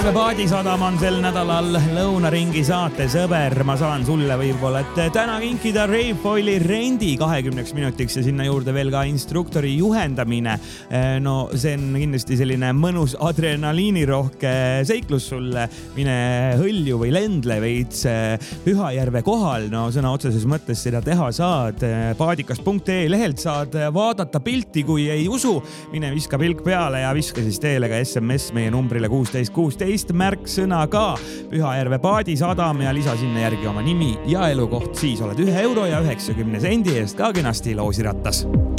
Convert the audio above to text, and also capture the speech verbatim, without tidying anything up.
Põhjajärve paadisadam on sel nädalal lõunaringi saate sõber. Ma saan sulle võib-olla, et täna kinkida Ravefoili rendi kahekümneks minutiks ja sinna juurde veel ka instruktori juhendamine. No see on kindlasti selline mõnus adrenaliinirohke seiklus sulle. Mine hõlju või lendle veits Pühajärve kohal. No sõna otseses mõttes seda teha saad. paadikas punkt ee lehelt saad vaadata pilti, kui ei usu. Mine viska pilk peale ja viska siis teele ka S M S meie numbrile kuusteist kuusteist, märk sõna ka Pühajärve paadisadam ja lisa sinna järgi oma nimi ja elukoht. Siis oled ühe euro ja üheksakümne sendi eest ka kenasti loosirattas.